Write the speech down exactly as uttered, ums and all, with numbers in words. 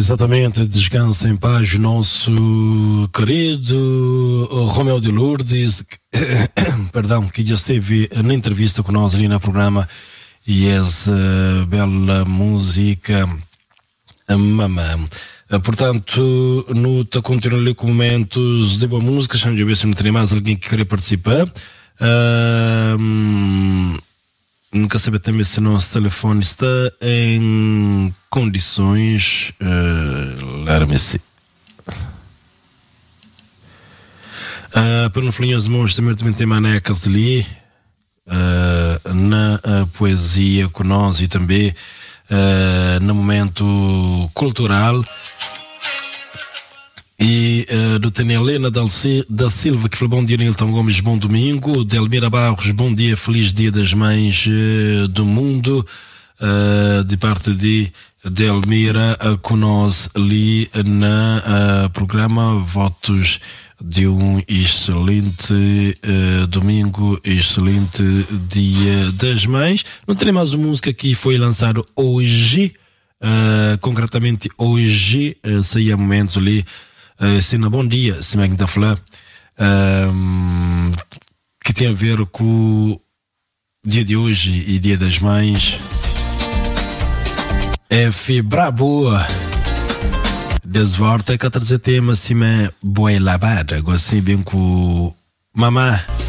Exatamente, descansa em paz o nosso querido Romeu de Lourdes, perdão, que já esteve na entrevista com nós ali no programa, e essa bela música Mamã. Portanto, no tá continuando ali com momentos de boa música. Deixa eu ver se não tem mais alguém que queria participar. Uh, nunca sabe também se o nosso telefone está em condições. Uh, Lara-me se. Uh, para não falar os mãos, também, também tem manecas ali uh, na uh, poesia com nós e também uh, no momento cultural. E uh, do tem Helena Dalci, da Silva, que falou bom dia, Nilton Gomes, bom domingo. Delmira Barros, bom dia, feliz dia das mães uh, do mundo. Uh, de parte de Delmira, uh, com nós ali na uh, programa. Votos de um excelente uh, domingo, excelente dia das mães. Não tem mais uma música que foi lançada hoje, uh, concretamente hoje, uh, saía momentos ali. Uh, Sina, bom dia, se me está a falar, uh, que tem a ver com o dia de hoje e dia das mães. É Brabo desvolta que a trazer tema assim, é boa lavada, assim bem com mamá.